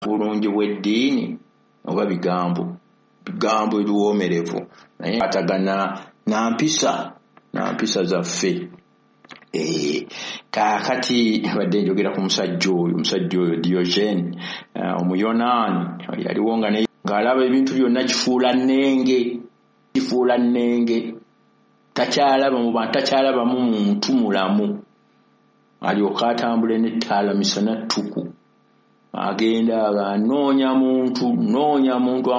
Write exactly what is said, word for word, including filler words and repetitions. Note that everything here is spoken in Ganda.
bulungi bw'eddiini oba bigambo bigambo ebiwoomerevu naye atagana na mpisa na mpisa zaffe. Eh, kakati badde njogera ku musajja oyo musajja oyo Diogene uh, omuyonaani yaliwo nga ng'alaba ebintu byonna kifuula nnenge kifuula nnenge takyalaba mu bantu takyalabamu muntu mulamu alyoka atambule n'ettaala misana ttuku agenda anoonya muntu noonya muntu